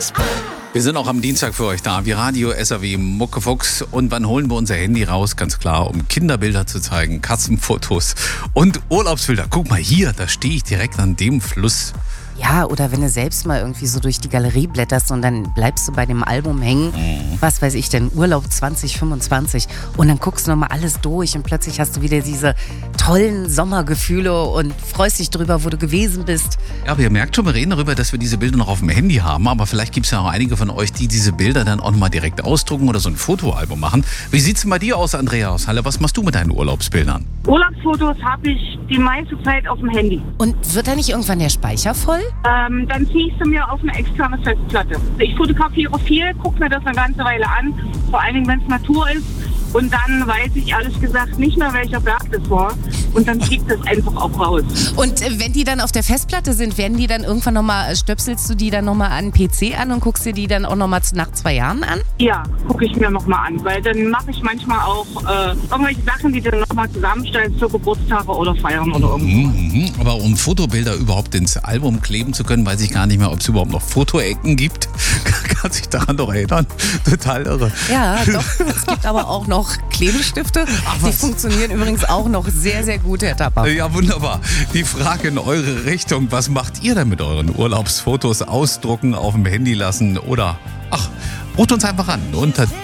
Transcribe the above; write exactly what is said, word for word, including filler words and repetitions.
Wir sind auch am Dienstag für euch da, wie Radio S R W Muckefuchs. Und wann holen wir unser Handy raus? Ganz klar, um Kinderbilder zu zeigen, Katzenfotos und Urlaubsbilder. Guck mal hier, da stehe ich direkt an dem Fluss. Ja, oder wenn du selbst mal irgendwie so durch die Galerie blätterst und dann bleibst du bei dem Album hängen, mhm. was weiß ich denn, Urlaub zwanzig fünfundzwanzig, und dann guckst du nochmal alles durch und plötzlich hast du wieder diese tollen Sommergefühle und freust dich drüber, wo du gewesen bist. Ja, aber ihr merkt schon, wir reden darüber, dass wir diese Bilder noch auf dem Handy haben, aber vielleicht gibt es ja auch einige von euch, die diese Bilder dann auch nochmal direkt ausdrucken oder so ein Fotoalbum machen. Wie sieht's denn bei dir aus, Andrea aus Halle? Was machst du mit deinen Urlaubsbildern? Urlaubsfotos habe ich die meiste Zeit auf dem Handy. Und wird da nicht irgendwann der Speicher voll? Ähm, dann ziehe ich sie mir auf eine externe Festplatte. Ich fotografiere viel, gucke mir das eine ganze Weile an, vor allen Dingen, wenn es Natur ist. Und dann weiß ich ehrlich gesagt nicht mehr, welcher Berg das war. Und dann fliegt das einfach auch raus. Und äh, wenn die dann auf der Festplatte sind, werden die dann irgendwann nochmal, stöpselst du die dann nochmal an den P C an und guckst dir die dann auch nochmal nach zwei Jahren an? Ja, gucke ich mir nochmal an. Weil dann mache ich manchmal auch äh, irgendwelche Sachen, die dann nochmal zusammenstellen zu Geburtstage oder Feiern oder irgendwas. Mhm, aber um Fotobilder überhaupt ins Album kleben zu können, weiß ich gar nicht mehr, ob es überhaupt noch Fotoecken gibt. Kann sich daran noch erinnern. Total irre. Ja, doch. Es gibt aber auch noch Klebestifte. Ach, die funktionieren übrigens auch noch sehr, sehr gut, Herr Tapper. Ja, wunderbar. Die Frage in eure Richtung. Was macht ihr denn mit euren Urlaubsfotos? Ausdrucken, auf dem Handy lassen oder, ach, ruft uns einfach an unter